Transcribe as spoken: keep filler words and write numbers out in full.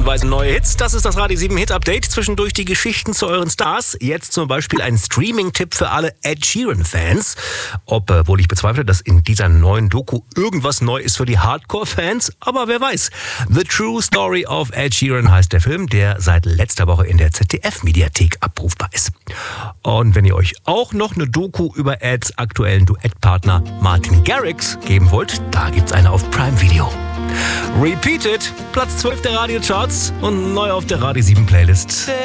stufenweise neue Hits. Das ist das Radio sieben Hit Update. Zwischendurch die Geschichten zu euren Stars. Jetzt zum Beispiel ein Streaming-Tipp für alle Ed Sheeran-Fans. Obwohl ich bezweifle, dass in dieser neuen Doku irgendwas neu ist für die Hardcore-Fans. Aber wer weiß. The True Story of Ed Sheeran heißt der Film, der seit letzter Woche in der Z D F-Mediathek abrufbar ist. Und wenn ihr euch auch noch eine Doku über Eds aktuellen Duettpartner Martin Garrix geben wollt, da gibt's eine auf Prime Video. Repeated, Platz zwölf der Radiocharts und neu auf der Radio sieben Playlist.